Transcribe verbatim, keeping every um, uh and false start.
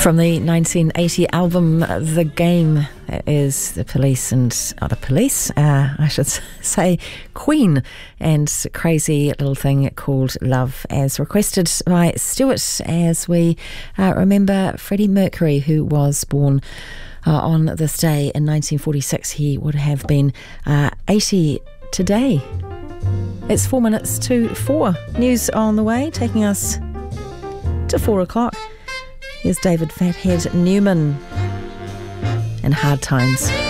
From the nineteen eighty album The Game is The Police and oh, The Police, uh, I should say Queen, and Crazy Little Thing Called Love, as requested by Stuart, as we uh, remember Freddie Mercury, who was born uh, on this day in nineteen forty-six. He would have been uh, eighty today. It's four minutes to four. News on the way, taking us to four o'clock. Here's David Fathead Newman and Hard Times.